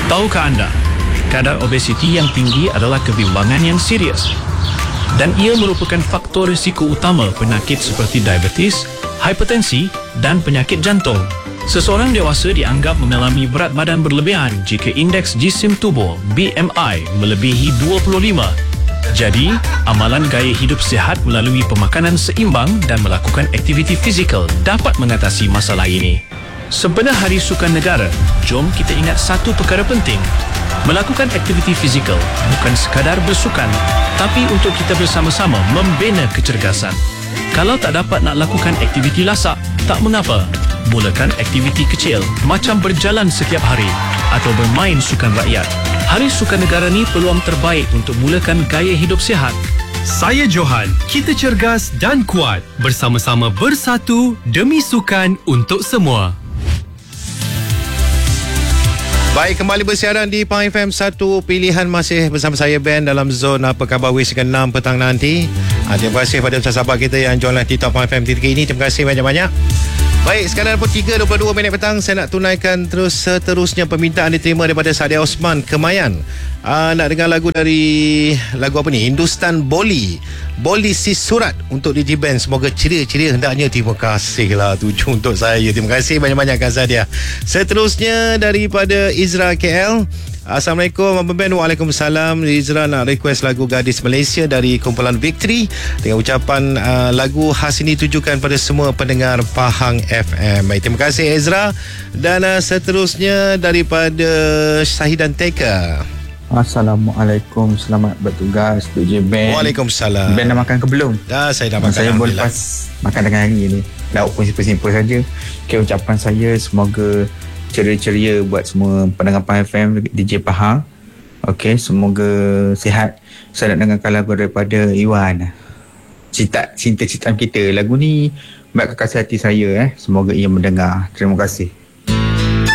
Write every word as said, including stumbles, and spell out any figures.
Tahukah anda, kadar obesiti yang tinggi adalah kebimbangan yang serius dan ia merupakan faktor risiko utama penyakit seperti diabetes, hipertensi dan penyakit jantung. Seseorang dewasa dianggap mengalami berat badan berlebihan jika indeks jisim tubuh B M I melebihi dua puluh lima. Jadi, amalan gaya hidup sihat melalui pemakanan seimbang dan melakukan aktiviti fizikal dapat mengatasi masalah ini. Sempena Hari Sukan Negara, jom kita ingat satu perkara penting. Melakukan aktiviti fizikal bukan sekadar bersukan, tapi untuk kita bersama-sama membina kecergasan. Kalau tak dapat nak lakukan aktiviti lasak, tak mengapa. Mulakan aktiviti kecil macam berjalan setiap hari atau bermain sukan rakyat. Hari Sukan Negara ni peluang terbaik untuk mulakan gaya hidup sihat. Saya Johan, kita cergas dan kuat. Bersama-sama bersatu demi sukan untuk semua. Baik, kembali bersiaran di Pahang F M satu Pilihan, masih bersama saya Ben dalam zon Apa Khabar Wish ke enam petang nanti. Ha, terima kasih pada sahabat kita yang join live di Top Pahang F M ketika ini. Terima kasih banyak-banyak. Baik, sekarang pukul tiga dua puluh dua minit petang. Saya nak tunaikan terus seterusnya permintaan diterima daripada Sadia Osman Kemayan. Uh, nak dengar lagu dari lagu apa ni? Hindustan Boli. Boli Si Surat untuk D J Ben. Semoga ceria-ceria hendaknya. Terima kasih lah tuju untuk saya. Terima kasih banyak-banyak Kak Sadia. Seterusnya daripada Izra K L. Assalamualaikum Abang Ben. Waalaikumsalam. Izra nak request lagu Gadis Malaysia dari kumpulan Victory dengan ucapan uh, lagu khas ini tujukan pada semua pendengar Pahang F M. Baik, terima kasih Ezra. Dan uh, seterusnya daripada Syahidan Teka. Assalamualaikum, selamat bertugas D J Ben. Waalaikumsalam. Ben dah makan ke belum? Dah, saya dah makan. Saya boleh lepas makan dengan hari ni. Lauk pun simple-simple saja. Okay, ucapan saya semoga ceria-ceria buat semua pendengar Pahang F M, D J Pahang. Okey, semoga sihat. Saya nak dengarkan lagu daripada Iwan. Cita cinta-cinta kita. Lagu ni buat kekasih hati saya eh. Semoga ia mendengar. Terima kasih.